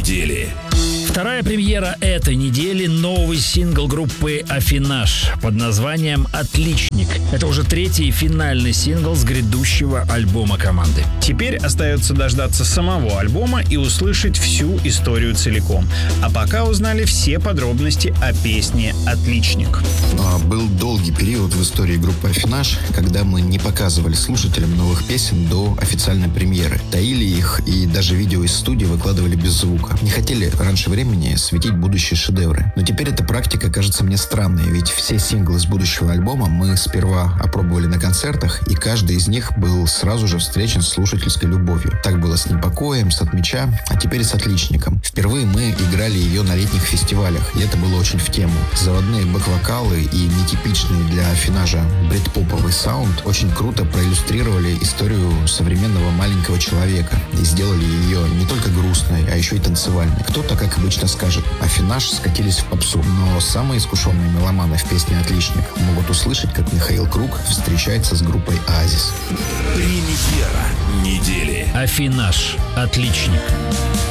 недели. Вторая премьера этой недели – новый сингл группы «Аффинаж» под названием «Отличник». Это уже третий и финальный сингл с грядущего альбома команды. Теперь остается дождаться самого альбома и услышать всю историю целиком. А пока узнали все подробности о песне «Отличник». Был долгий период в истории группы «Аффинаж», когда мы не показывали слушателям новых песен до официальной премьеры. Таили их и даже видео из студии выкладывали без звука. Не хотели раньше времени светить будущие шедевры. Но теперь эта практика кажется мне странной, ведь все синглы с будущего альбома мы сперва опробовали на концертах, и каждый из них был сразу же встречен с слушательской любовью. Так было с «Непокоем», с «От мяча», а теперь с «Отличником». Впервые мы играли ее на летних фестивалях, и это было очень в тему. Заводные бэк-вокалы и нетипичный для «Аффинажа» брит-поповый саунд очень круто проиллюстрировали историю современного маленького человека и сделали ее не только грустной, а еще и танцевальной. Кто-то, как обычно, скажет: «Аффинаж» скатились в попсу, но самые искушенные меломаны в песне «Отличник» могут услышать, как Михаил Круг встречается с группой «Оазис». Премьера недели. «Аффинаж. Отличник».